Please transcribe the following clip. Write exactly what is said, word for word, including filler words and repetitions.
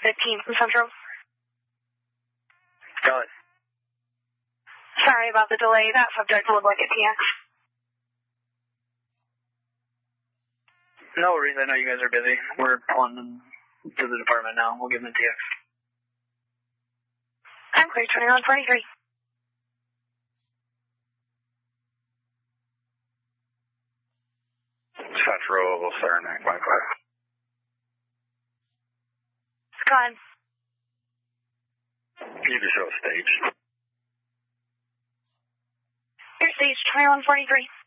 fifteen from Central. Go ahead. Sorry about the delay. That subject looked like a T X. No worries. I know you guys are busy. We're pulling them to the department now. We'll give them a T X. I'm clear, twenty-one forty-three. Central, Saranac, Wi-Fi. It's gone. You can show stage. Your stage, twenty-one forty-three.